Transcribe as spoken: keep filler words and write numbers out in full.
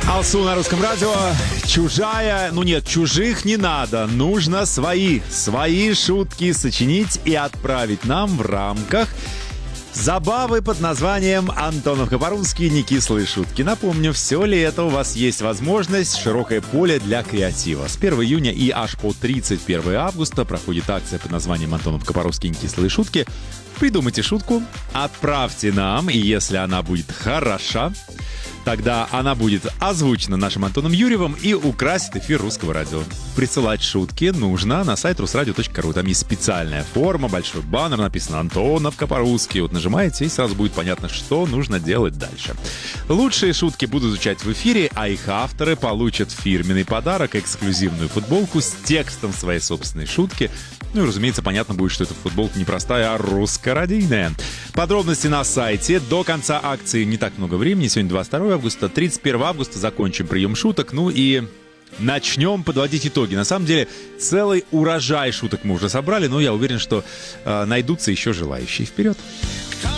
Алсу на русском радио. Чужая, ну нет, чужих не надо. Нужно свои, свои шутки сочинить и отправить нам в рамках забавы под названием «Антоновка по-русски. Некислые шутки». Напомню, все лето у вас есть возможность, широкое поле для креатива. С первого июня и аж по тридцать первое августа проходит акция под названием «Антоновка по-русски. Некислые шутки». Придумайте шутку, отправьте нам, и если она будет хороша, тогда она будет озвучена нашим Антоном Юрьевым и украсит эфир Русского радио. Присылать шутки нужно на сайт русрадио точка ру. Там есть специальная форма, большой баннер, написано «Антоновка по-русски». Вот нажимаете, и сразу будет понятно, что нужно делать дальше. Лучшие шутки будут звучать в эфире, а их авторы получат фирменный подарок, эксклюзивную футболку с текстом своей собственной шутки. Ну и, разумеется, понятно будет, что эта футболка не простая, а русско-радийная. Подробности на сайте. До конца акции не так много времени. Сегодня двадцать второе августа. тридцать первое августа закончим прием шуток. Ну и начнем подводить итоги. На самом деле, целый урожай шуток мы уже собрали, но я уверен, что э, найдутся еще желающие. Вперед!